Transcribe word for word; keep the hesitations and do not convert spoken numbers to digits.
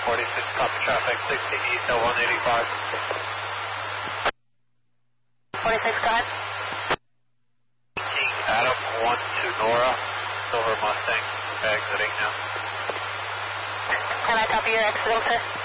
forty-six, copy traffic, sixty East L one eighty-five. forty-six, go ahead. King Adam, one to Nora, Silver Mustang, exiting now. Can I copy your exit, sir?